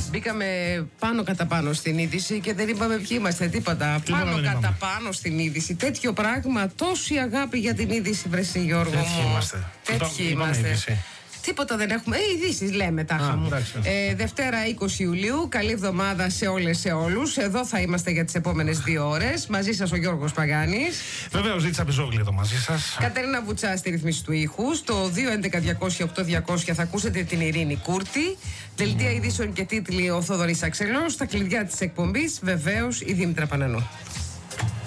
Μπήκαμε πάνω κατά πάνω στην είδηση και δεν είπαμε ποιοι είμαστε, τίποτα. Πάνω κατά πάνω στην είδηση. Τέτοιο πράγμα, τόση αγάπη για την είδηση, βρεσί Γιώργο. Τέτοιοι είμαστε. Τίποτα δεν έχουμε. Ειδήσεις λέμε τάχα μου. Δευτέρα 20 Ιουλίου. Καλή εβδομάδα σε όλες, σε όλους. Εδώ θα είμαστε για τις επόμενες 2 ώρες. Μαζί σας ο Γιώργος Παγάνης. Βεβαίως, Ζήτσα Μπιζόγλη εδώ μαζί σας. Κατερίνα Βουτσά στη ρυθμίση του ήχου. Στο 211-200-8200 θα ακούσετε την Ειρήνη Κούρτη. Δελτία ειδήσεων και τίτλοι ο Θοδωρής Αξελός. Στα κλειδιά της εκπομπής, βεβαίως, η Δήμητρα Πανανού.